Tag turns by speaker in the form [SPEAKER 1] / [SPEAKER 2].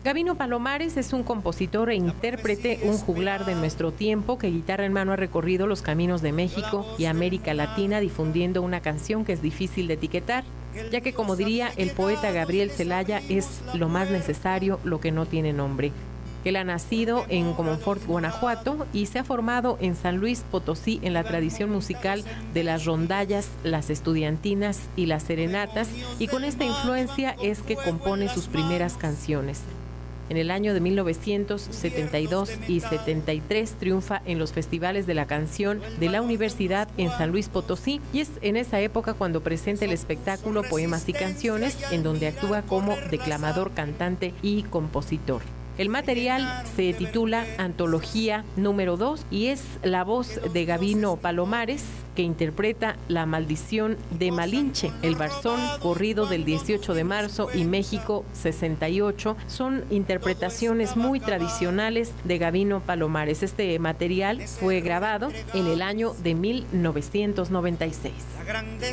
[SPEAKER 1] Gabino Palomares es un compositor e intérprete, un juglar de nuestro tiempo que guitarra en mano ha recorrido los caminos de México y América Latina difundiendo una canción que es difícil de etiquetar, ya que, como diría el poeta Gabriel Celaya, es lo más necesario lo que no tiene nombre. Él ha nacido en Comonfort, Guanajuato, y se ha formado en San Luis Potosí en la tradición musical de las rondallas, las estudiantinas y las serenatas, y con esta influencia es que compone sus primeras canciones. En el año de 1972 y 73 triunfa en los festivales de la canción de la Universidad en San Luis Potosí, y es en esa época cuando presenta el espectáculo Poemas y Canciones, en donde actúa como declamador, cantante y compositor. El material se titula Antología número 2 y es la voz de Gabino Palomares, que interpreta La Maldición de Malinche, El Barzón, corrido del 18 de marzo y México 68. Son interpretaciones muy tradicionales de Gabino Palomares. Este material fue grabado en el año de 1996.